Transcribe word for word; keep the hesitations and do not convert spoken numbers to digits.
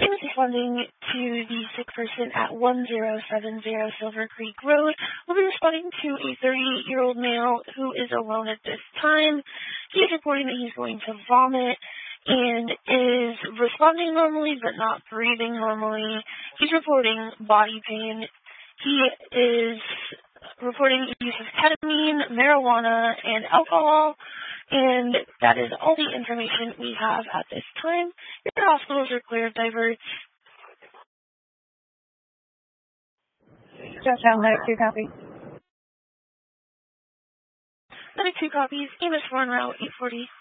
is responding to the sick person at one zero seven zero Silver Creek Road. We'll be responding to a thirty-eight-year-old male who is alone at this time. He is reporting that he's going to vomit and is responding normally but not breathing normally. He's reporting body pain. He is reporting use of ketamine, marijuana, and alcohol, and that is all the information we have at this time. Your hospitals are clear of diverts. Georgetown, Medic two copy. Medic two copies, E M S four en route, eight forty.